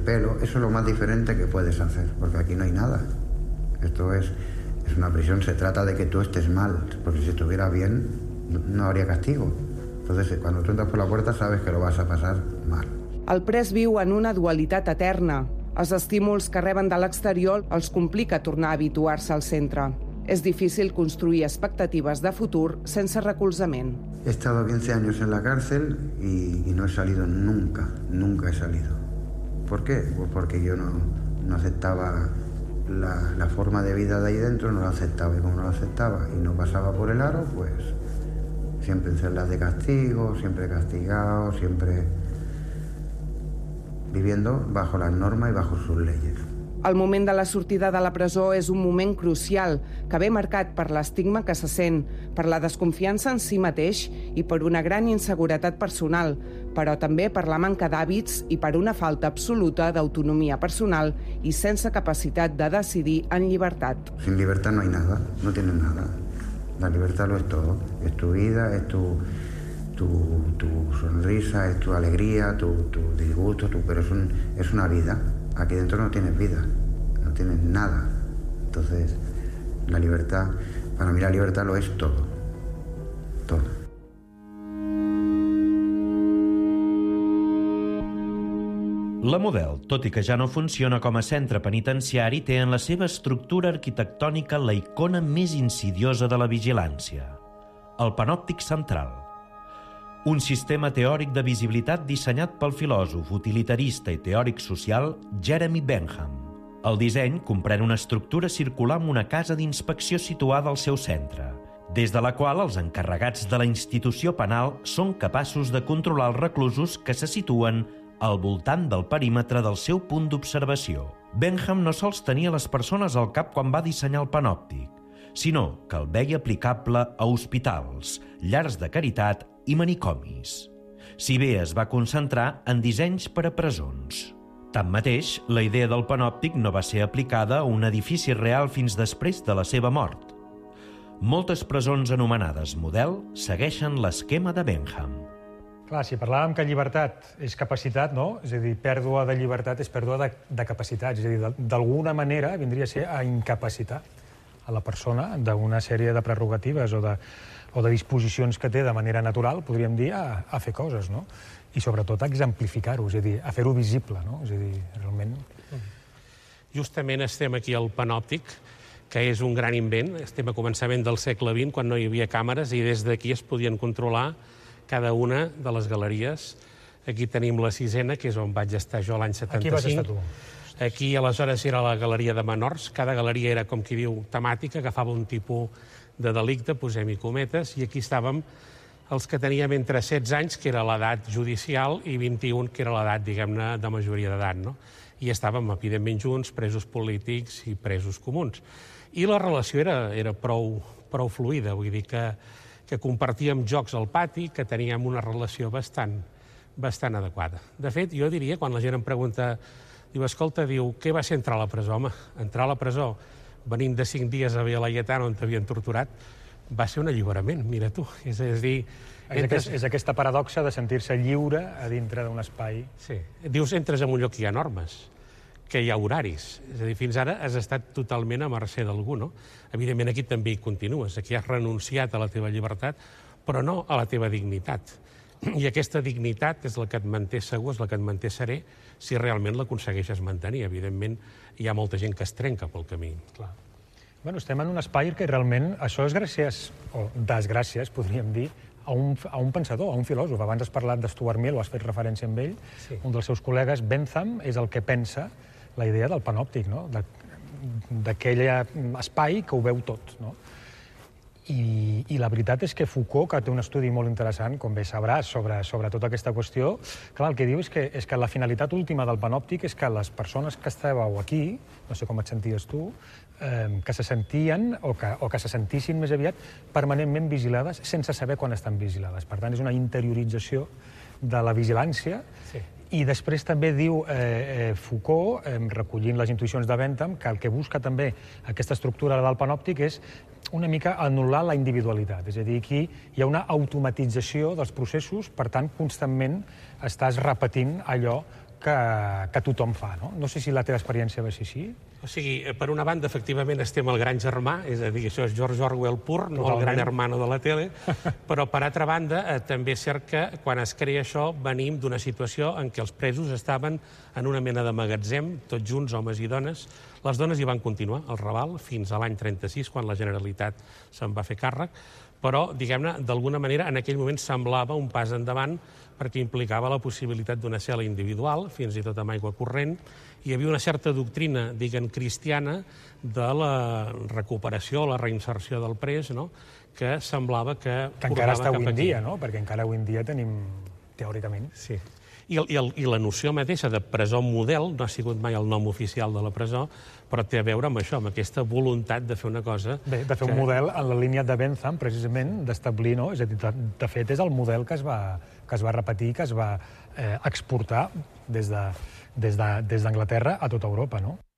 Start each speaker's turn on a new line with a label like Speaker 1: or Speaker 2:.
Speaker 1: Pero eso es lo más diferente que puedes hacer, porque aquí no hay nada. Esto es una prisión, se trata de que tú estés mal, porque si estuvieras bien no habría castigo. Entonces, cuando tú entras por la puerta sabes que lo vas a pasar mal.
Speaker 2: El pres viu en una dualitat eterna. Els estímuls que reben de l'exterior els complica tornar a habituar-se al centre. És difícil construir expectatives de futur sense recolzament.
Speaker 1: He estado 15 años en la cárcel y no he salido nunca he salido. ¿Por qué? Pues porque yo no aceptaba la forma de vida de ahí dentro, no la aceptaba, y como no la aceptaba y no pasaba por el aro, pues siempre en celdas de castigo, siempre castigado, siempre viviendo bajo las normas y bajo sus leyes.
Speaker 2: El moment de la sortida de la presó és un moment crucial, que ve marcat per l'estigma que se sent, per la desconfiança en si mateix i per una gran inseguretat personal, però també per la manca d'hàbits i per una falta absoluta d'autonomia personal i sense capacitat de decidir en llibertat.
Speaker 1: Sin libertad no hay nada, no tienes nada. La libertad lo es todo. Es tu vida, es tu sonrisa, es tu alegría, tu disgusto, pero es una vida. Aquí dentro no tienes vida, no tienes nada. Entonces, la libertad, para mí la libertad lo es todo. Todo.
Speaker 3: La Model, tot i que ja no funciona com a centre penitenciari, té en la seva estructura arquitectònica la icona més insidiosa de la vigilància, el panòptic central. Un sistema teòric de visibilitat dissenyat pel filòsof, utilitarista i teòric social Jeremy Bentham. El disseny comprèn una estructura circular amb una casa d'inspecció situada al seu centre, des de la qual els encarregats de la institució penal són capaços de controlar els reclusos que se situen al voltant del perímetre del seu punt d'observació. Bentham no sols tenia les persones al cap quan va dissenyar el panòptic, sinó que el veia aplicable a hospitals, llars de caritat i manicomis. Si bé es va concentrar en dissenys per a presons. Tanmateix, la idea del panòptic no va ser aplicada a un edifici real fins després de la seva mort. Moltes presons anomenades Model segueixen l'esquema de Bentham.
Speaker 4: Clar, si parlàvem que llibertat és capacitat, no? És a dir, pèrdua de llibertat és pèrdua de capacitats. És a dir, d'alguna manera vindria a ser a incapacitar a la persona d'una sèrie de prerrogatives o de disposicions que té de manera natural, podríem dir, a fer coses, no? I sobretot a exemplificar-ho, és a dir, a fer-ho visible, no? És a dir, realment...
Speaker 5: Justament estem aquí al panòptic, que és un gran invent. Estem a començament del segle XX, quan no hi havia càmeres, i des d'aquí es podien controlar cada una de les galeries. Aquí tenim la sisena, que és on vaig estar jo l'any 75.
Speaker 4: Aquí vas estar tu.
Speaker 5: Aquí, aleshores, era la galeria de menors. Cada galeria era, com qui diu, temàtica, agafava un tipus de delicte, posem-hi cometes, i aquí estàvem els que teníem entre 16 anys, que era l'edat judicial, i 21, que era l'edat, diguem-ne, de majoria d'edat, no? I estàvem, evidentment, junts, presos polítics i presos comuns. I la relació era prou fluida, vull dir que compartíem jocs al pati, que teníem una relació bastant adequada. De fet, jo diria, quan la gent em pregunta, diu, escolta, què va ser entrar a la presó? Home, entrar a la presó venint de 5 dies a Via Laietana on t'havien torturat, va ser un alliberament, mira tu. És a dir...
Speaker 4: És aquesta paradoxa de sentir-se lliure a dintre d'un espai.
Speaker 5: Sí. Dius, entres en un lloc que hi ha normes, que hi ha horaris. És a dir, fins ara has estat totalment a mercè d'algú, no? Evidentment, aquí també hi continues. Aquí has renunciat a la teva llibertat, però no a la teva dignitat. I aquesta dignitat és la que et manté segur, és la que et manté serè, si realment l'aconsegueixes mantenir. Evidentment, hi ha molta gent que es trenca pel camí.
Speaker 4: Clar. Bueno, estem en un espai que realment això és gràcies, o desgràcies, podríem dir, a un pensador, a un filòsof. Abans has parlat de Stuart Mill, o has fet referència amb ell. Sí. Un dels seus col·legues, Bentham, és el que pensa la idea del panòptic, no? D'aquell espai que ho veu tot, no? I la veritat és que Foucault, que té un estudi molt interessant, com bé sabràs, sobre tota aquesta qüestió, clar, el que diu és que la finalitat última del panòptic és que les persones que estàveu aquí, no sé com et senties tu, que se sentien o que se sentissin més aviat permanentment vigilades sense saber quan estan vigilades. Per tant, és una interiorització de la vigilància. Sí. I després també diu Foucault, recollint les intuïcions de Bentham, que el que busca també aquesta estructura del panòptic és una mica anul·lar la individualitat. És a dir, aquí hi ha una automatització dels processos, per tant, constantment estàs repetint allò que tothom fa, no? No sé si la teva experiència va ser així.
Speaker 5: O sigui, per una banda, efectivament, estem al gran germà, és a dir, això és George Orwell pur, no el gran hermano de la tele, però, per altra banda, també és cert que quan es crea això venim d'una situació en què els presos estaven en una mena de magatzem, tots junts, homes i dones. Les dones hi van continuar, al Raval, fins a l'any 36, quan la Generalitat se'n va fer càrrec, però, diguem-ne, d'alguna manera, en aquell moment semblava un pas endavant perquè implicava la possibilitat d'una cel·la individual, fins i tot amb aigua corrent. Hi havia una certa doctrina, diguem, cristiana de la recuperació, la reinserció del pres, no?, que semblava que
Speaker 4: encara està avui en dia, no? Perquè encara avui en dia tenim, teòricament.
Speaker 5: Sí. I la noció mateixa de presó model no ha sigut mai el nom oficial de la presó, però té a veure amb això, amb aquesta voluntat de fer una cosa...
Speaker 4: Bé, de fer un model en la línia de Bentham, precisament, d'establir, no? És a dir, de fet, és el model que es va repetir, que es va exportar des d'Anglaterra a tota Europa, no?